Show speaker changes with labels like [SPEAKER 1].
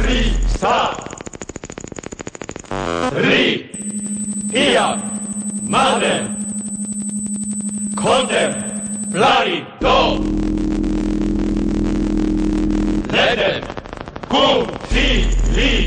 [SPEAKER 1] Risa, Ri, Hiak, Madem, Kontem, Flarito, Leden, Kum, Si, Li,